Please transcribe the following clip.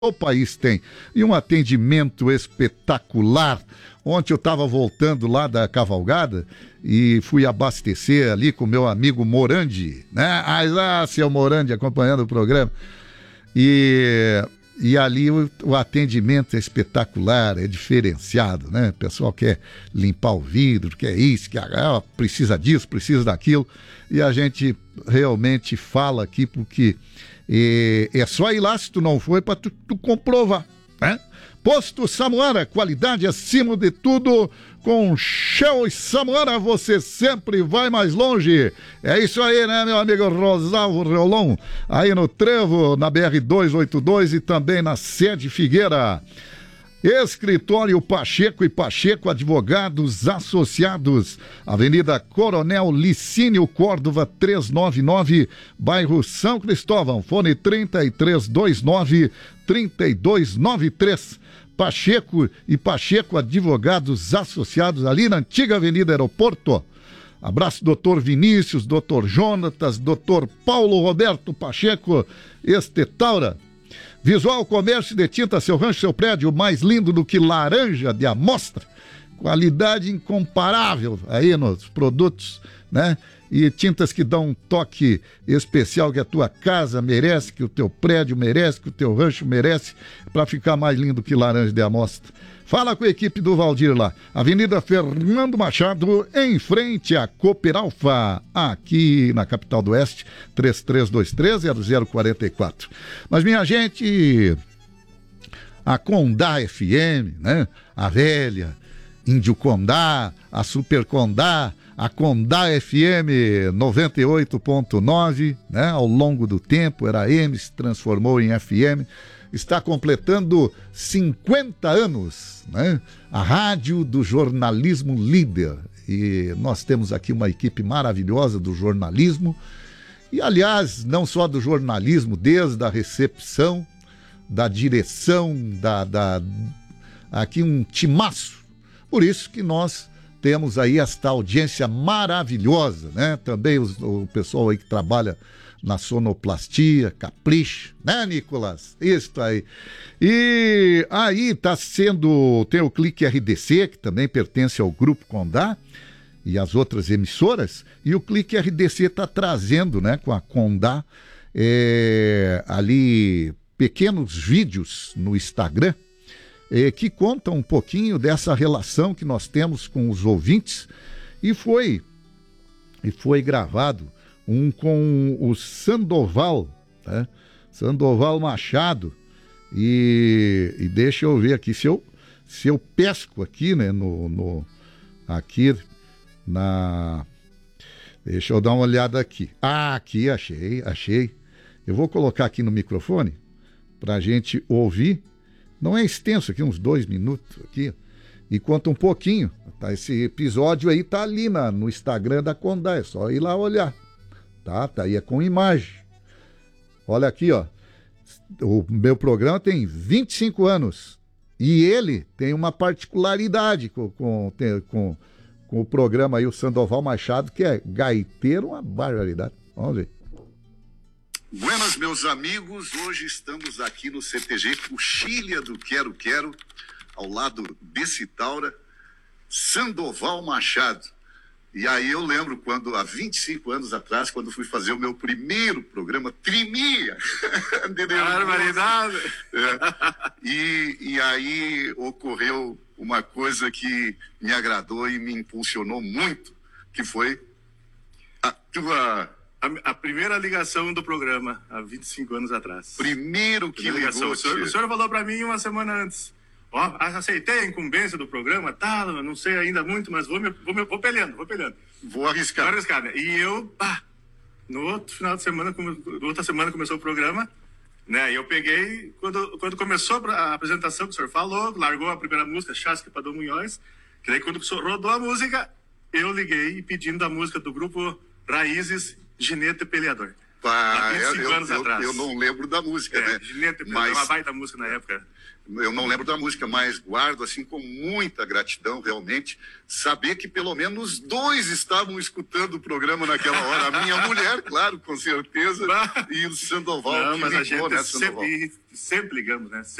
o país tem. E um atendimento espetacular. Ontem eu estava voltando lá da cavalgada e fui abastecer ali com meu amigo Morandi, né? Seu Morandi acompanhando o programa. E ali o atendimento é espetacular, é diferenciado, né? O pessoal quer limpar o vidro, quer isso, precisa disso, precisa daquilo. E a gente realmente fala aqui porque é só ir lá se tu não foi para tu comprovar, né? Posto Samuara, qualidade acima de tudo. Com Shell e Samuara você sempre vai mais longe. É isso aí, né, meu amigo Rosalvo Rolon? Aí no Trevo, na BR-282 e também na Sede Figueira. Escritório Pacheco e Pacheco Advogados Associados, Avenida Coronel Licínio Córdova 399, bairro São Cristóvão, fone 3329-3293. Pacheco e Pacheco Advogados Associados, ali na antiga Avenida Aeroporto. Abraço, doutor Vinícius, doutor Jonatas, doutor Paulo Roberto Pacheco, Estetaura. Visual Comércio de Tinta, seu rancho, seu prédio, mais lindo do que laranja de amostra. Qualidade incomparável aí nos produtos, né? E tintas que dão um toque especial que a tua casa merece, que o teu prédio merece, que o teu rancho merece, para ficar mais lindo que laranja de amostra. Fala com a equipe do Valdir lá. Avenida Fernando Machado, em frente à Cooper Alfa, aqui na capital do Oeste, 3323-0044. Mas, minha gente, a Condá FM, né? A velha, Índio Condá, a Super Condá, a Condá FM 98.9, né? Ao longo do tempo era AM, se transformou em FM. Está completando 50 anos, né? A rádio do jornalismo líder. E nós temos aqui uma equipe maravilhosa do jornalismo. E, aliás, não só do jornalismo, desde a recepção, da direção, aqui um timaço. Por isso que nós temos aí esta audiência maravilhosa, né? Também o pessoal aí que trabalha na sonoplastia, capricha, né, Nicolas? Isso aí. E aí tem o Clique RDC, que também pertence ao Grupo Condá, e as outras emissoras, e o Clique RDC está trazendo, né, com a Condá, ali pequenos vídeos no Instagram, que contam um pouquinho dessa relação que nós temos com os ouvintes, e foi gravado um com o Sandoval, né? Sandoval Machado, e deixa eu ver aqui, se eu pesco aqui, né, aqui deixa eu dar uma olhada aqui. Aqui, achei. Eu vou colocar aqui no microfone pra gente ouvir. Não é extenso aqui, uns 2 minutos aqui, e conta um pouquinho, tá? Esse episódio aí tá ali no Instagram da Condá, é só ir lá olhar, tá aí, é com imagem. Olha aqui, ó, o meu programa tem 25 anos, e ele tem uma particularidade com o programa aí, o Sandoval Machado, que é gaiteiro, uma barbaridade. Vamos ver. Buenas, meus amigos, hoje estamos aqui no CTG Coxilha do Quero Quero, ao lado de Citaura, Sandoval Machado. E aí eu lembro quando, há 25 anos atrás, quando fui fazer o meu primeiro programa, tremia. Barbaridade! E aí ocorreu uma coisa que me agradou e me impulsionou muito, que foi a primeira ligação do programa, há 25 anos atrás. Primeiro que ligou. O senhor falou para mim uma semana antes. Ó, aceitei a incumbência do programa, não sei ainda muito, mas vou peleando. Vou arriscar. Né? E eu, no outro final de semana, outra semana começou o programa, né? E eu peguei, quando começou a apresentação que o senhor falou, largou a primeira música, Chasque para Dom Munhoz, que daí quando rodou a música, eu liguei pedindo a música do grupo Raízes, Ginete Peleador. há 25 anos atrás. Eu não lembro da música, né? Gineta, mas uma baita música na época. Eu não lembro da música, mas guardo assim com muita gratidão, realmente, saber que pelo menos 2 estavam escutando o programa naquela hora. A minha mulher, claro, com certeza, e o Sandoval, Não, mas a gente né, Sandoval? sempre ligamos, né?